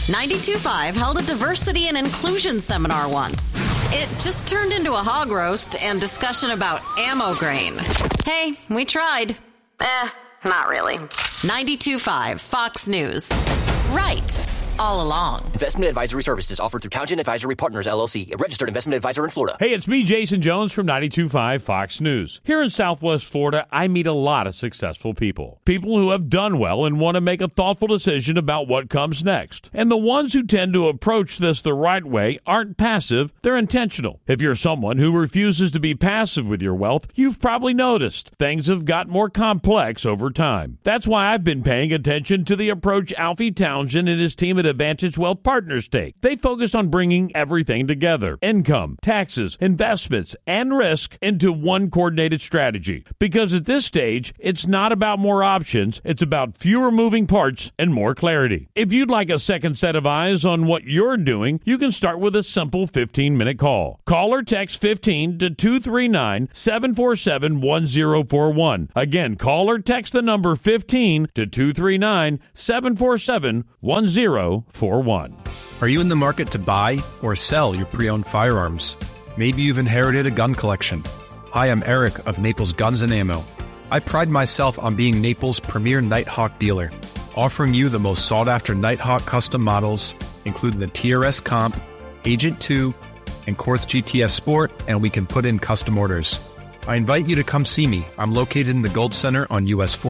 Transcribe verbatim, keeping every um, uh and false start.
ninety-two point five held a diversity and inclusion seminar once. It just turned into a hog roast and discussion about ammo grain. Hey, we tried. Eh, not really. ninety-two point five Fox News. Right. All along. Investment advisory services offered through Cowgen Advisory Partners, L L C, a registered investment advisor in Florida. Hey, it's me, Jason Jones from ninety-two point five Fox News. Here in Southwest Florida, I meet a lot of successful people. People who have done well and want to make a thoughtful decision about what comes next. And the ones who tend to approach this the right way aren't passive, they're intentional. If you're someone who refuses to be passive with your wealth, you've probably noticed things have got more complex over time. That's why I've been paying attention to the approach Alfie Townsend and his team at Advantage Wealth Partners take. They focus on bringing everything together: income, taxes, investments, and risk into one coordinated strategy. Because at this stage, it's not about more options, it's about fewer moving parts and more clarity. If you'd like a second set of eyes on what you're doing, you can start with a simple fifteen-minute call. Call or text fifteen to two three nine, seven four seven, one zero four one. Again, call or text the number fifteen to two three nine, seven four seven, one zero four one. Are you in the market to buy or sell your pre-owned firearms? Maybe you've inherited a gun collection. Hi, I'm Eric of Naples Guns and Ammo. I pride myself on being Naples' premier Nighthawk dealer, offering you the most sought-after Nighthawk custom models, including the T R S Comp, Agent two, and Quartz G T S Sport, and we can put in custom orders. I invite you to come see me. I'm located in the Gold Center on U S four.